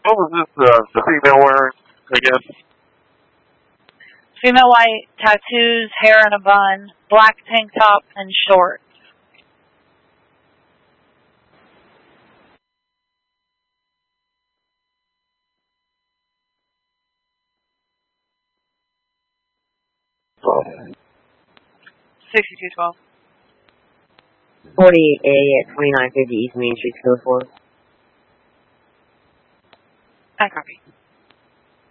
What was this, the female wearing again? Female white, tattoos, hair in a bun, black tank top, and shorts. Oh. 6212. 48A at 2950 East Main Street, Philly 4. I copy.